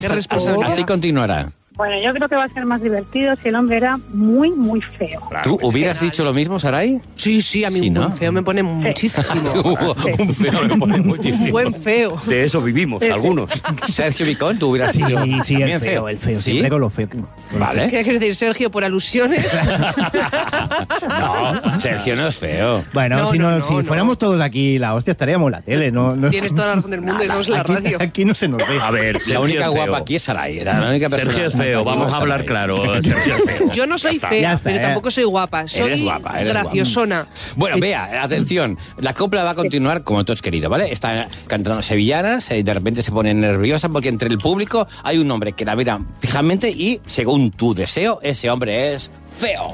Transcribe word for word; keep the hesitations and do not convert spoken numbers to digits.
Qué responsabilidad. Así continuará. Bueno, yo creo que va a ser más divertido si el hombre era muy, muy feo. ¿Tú hubieras dicho lo mismo, Saray? Sí, sí, a mí Sí, un ¿no? buen feo me pone muchísimo. Un feo me pone muchísimo. Un buen feo. De eso vivimos, algunos. Sergio Vicón, tú hubieras Sí, dicho sí, el también feo, el feo. ¿Sí? Siempre con lo feo. Vale. ¿Qué quieres decir, Sergio, por alusiones? No, Sergio no es feo. Bueno, No, si, no, no, no, si no. fuéramos todos aquí, la hostia, estaríamos en la tele. No, no- Tienes toda la razón del mundo y estamos en la aquí, radio. aquí no se nos ve. A ver, Sergio La única es guapa feo. aquí es Saray. Era la única persona. Sergio es feo, vamos a hablar claro. Sergio es feo. Yo no soy Ya está. fea, Ya está, pero eh. tampoco soy guapa. Soy Eres guapa, eres guapa. graciosona. Bueno, vea, atención. La copla va a continuar como tú has querido, ¿vale? Está cantando sevillanas y de repente se pone nerviosa porque entre el público hay un hombre que la mira fijamente y, según tu deseo, ese hombre es feo.